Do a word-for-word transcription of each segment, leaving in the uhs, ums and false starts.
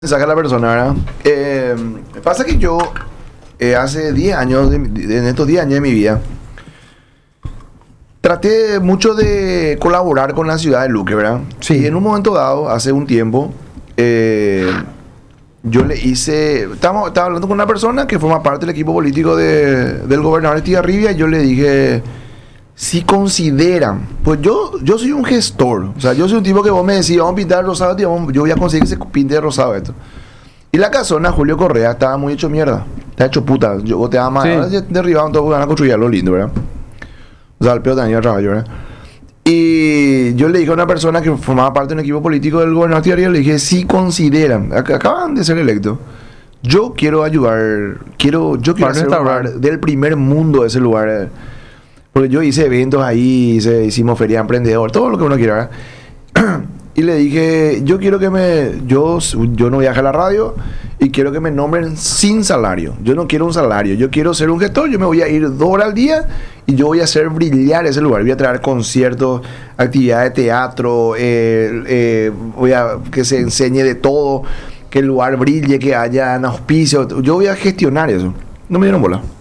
Saca la persona, ¿verdad? Eh, pasa que yo eh, hace diez años, de, de- en estos diez años de mi vida, traté mucho de colaborar con la ciudad de Luque, ¿verdad? Sí. Y en un momento dado, hace un tiempo, eh, yo le hice... Estaba, estaba hablando con una persona que forma parte del equipo político de- del gobernador Estigarribia y yo le dije... Si consideran, pues yo, yo soy un gestor, o sea, yo soy un tipo que vos me decís, vamos a pintar rosado, tío, vamos- yo voy a conseguir que se pinte de rosado esto. Y la casona, Julio Correa, estaba muy hecho mierda, está hecho puta, yo vos te amas, Sí. ahora ya derribaron todo porque van a construir algo lindo, ¿verdad? O sea, el peor tenía trabajo, ¿verdad? Y yo le dije a una persona que formaba parte de un equipo político del gobernador Estigarribia, le dije, si consideran, ac- acaban de ser electos, yo quiero ayudar, quiero, yo quiero Para hacer un restaurar. lugar del primer mundo de ese lugar. eh. Porque yo hice eventos ahí, hice- hicimos feria emprendedor, todo lo que uno quiera, ¿verdad? Y le dije, yo quiero que me, yo, yo no viaje a la radio y quiero que me nombren sin salario. Yo no quiero un salario, yo quiero ser un gestor, yo me voy a ir dos horas al día y yo voy a hacer brillar ese lugar. Voy a traer conciertos, actividades de teatro, eh, eh, voy a que se enseñe de todo, que el lugar brille, que haya auspicio. Yo voy a gestionar eso. No me dieron bola.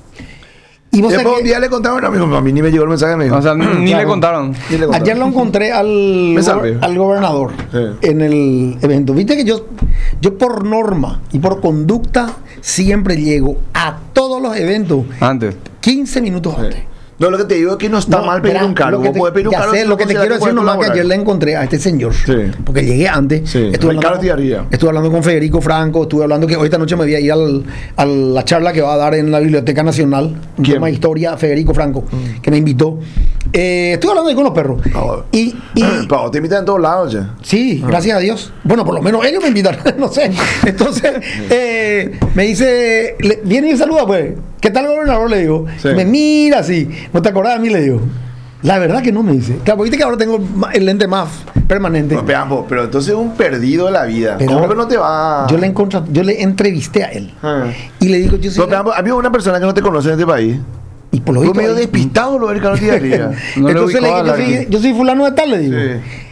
Y vos Después sabés un que día le contaron, a mí, a mí ni me llegó el mensaje, me dijo. O sea, ni Claro. le contaron. Ni le contaron. ayer lo encontré al, Me go- salvé. al gobernador Sí. en el evento. Viste que yo, yo por norma y por conducta siempre llego a todos los eventos Antes. quince minutos antes. No, lo que te digo es que no está No, mal pedir verá, un cargo. lo que Vos te- podés pedir un ya cargo. sé, si lo no que te consideras quiero decir puedes nomás que colaborar. ayer le encontré a este señor. Sí. Porque llegué antes. Sí, Estuve Ricardo hablando, Estigarribia. estuve hablando con Federico Franco. Estuve hablando que hoy esta noche me voy a ir al, a la charla que va a dar en la Biblioteca Nacional. Un ¿Quién? tema de historia, Federico Franco, que me invitó. Eh, estuve hablando ahí con los perros. Ah, Y, y Pau, te invitan en todos lados ya. sí, gracias a Dios. Bueno, por lo menos ellos me invitaron, no sé. Entonces, eh, me dice, le- viene y saluda, pues. ¿Qué tal, gobernador? Le digo. Sí. Me mira así. ¿No te acordás de mí? Le digo. La verdad que no me dice. Claro, viste que ahora tengo ma- el lente más permanente. No, vean, vos, pero entonces es un perdido de la vida. Pero ¿Cómo ahora- que no te va? Yo le, encontra- yo le entrevisté a él. Ah. Y le digo, yo soy. No, vean, vos, a mí es una persona que no te conoce en este país. y por lo Tú visto medio ahí- despistado lo de Ricardo Estigarribia. No le Entonces le ubicó digo, a yo la- soy, yo soy fulano de tal, le digo.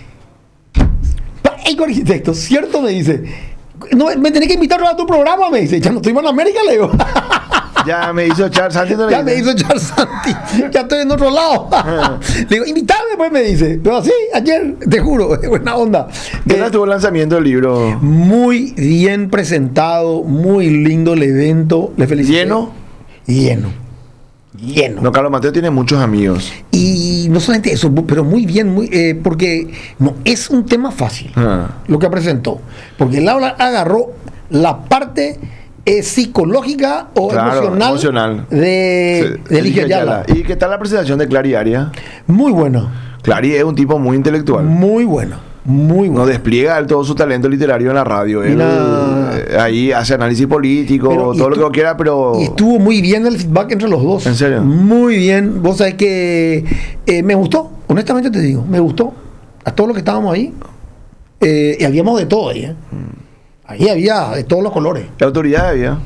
Sí. Pa- El arquitecto, ¿cierto? Me dice. No, me tenés que invitar a tu programa, me dice. Ya no estoy en América, le digo. Ya me hizo echar, Santi no le Ya me dice. hizo Charles Santi. Ya estoy en otro lado. Le digo, invítame, pues me dice. Pero así, ayer, te juro, es buena onda. ¿Qué Eh, tal estuvo el lanzamiento del libro? muy bien presentado, muy lindo el evento. Le felicito. ¿Lleno? Lleno. Lleno. No, Carlos Mateo tiene muchos amigos. Y no solamente eso, pero muy bien, muy, eh, porque no es un tema fácil Ah. lo que presentó. Porque él habla- agarró la parte eh, psicológica o Claro, emocional, emocional. de, Sí, de Eligio Ayala. ¿Y qué tal la presentación de Clary Aria? Muy buena, Clary es un tipo muy intelectual. muy buena, muy No buena. despliega del todo su talento literario en la radio. Él Mira. eh, ahí hace análisis político, Pero, y todo lo que estu- vos quiera, pero... Y estuvo muy bien el feedback entre los dos. ¿En serio? Muy bien. Vos sabés que eh, me gustó, honestamente te digo, me gustó. A todos los que estábamos ahí. Eh, y habíamos de todo ahí. ¿eh? Ahí había de todos los colores. La autoridad había.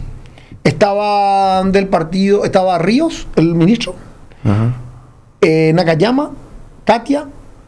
Estaban del partido, estaba Ríos, el ministro, Ajá. eh, Nakayama, Katia,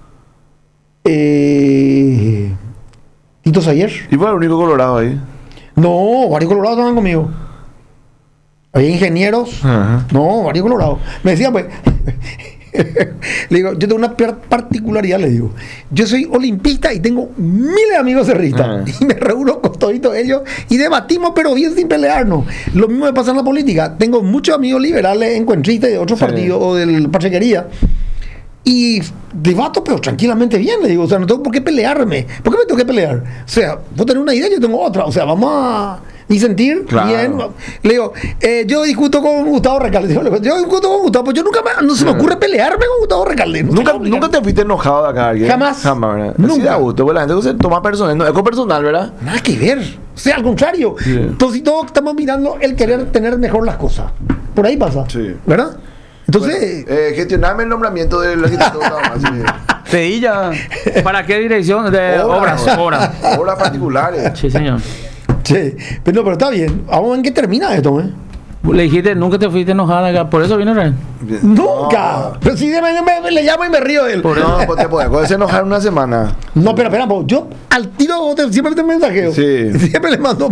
eh, Tito Sayer. Y fue el único colorado ahí. No, varios colorados estaban conmigo. Había ingenieros. Ajá. No, varios colorados. Me decían, pues. Le digo, yo tengo una par- particularidad, le digo. Yo soy olimpista y tengo miles de amigos cerristas. Ah. Y me reúno con toditos ellos y debatimos, pero bien sin pelearnos. Lo mismo me pasa en la política. Tengo muchos amigos liberales, encuentristas de otros Sí. partidos o del Pachequería. Y debato, pero tranquilamente bien, le digo. O sea, no tengo por qué pelearme. ¿Por qué me tengo que pelear? O sea, vos tenés una idea, yo tengo otra. O sea, vamos a disentir Claro. bien. Le digo, eh, yo discuto con Gustavo Recalde. Digo, yo discuto con Gustavo, pues yo nunca me, no se me ocurre pelearme con Gustavo Recalde. No se ¿Nunca, me ocurre nunca te fuiste enojado de acá alguien? Jamás. Jamás, ¿verdad? Nunca. Sí da gusto, pues la gente se toma personal. No, es con personal, ¿verdad? Nada que ver. O sea, al contrario. Sí. Entonces, todos estamos mirando el querer tener mejor las cosas. Por ahí pasa. Sí. ¿Verdad? Entonces, Eh, gestioname el nombramiento del arquitecto. nada más, sí. Sevilla. ¿Para qué dirección? De obras. Obras. Obras particulares. Sí, señor. sí. Pero, no, pero está bien. Vamos a ver en qué termina esto, ¿eh? Le dijiste, nunca te fuiste enojada acá. Por eso vino Israel. Nunca. Pero si de me, me- le llamo y me río de él. No, no, pues te puedes, puedes enojar una semana. No, pero espera, po, yo al tiro te- siempre te mensajeo. Sí. Siempre le mando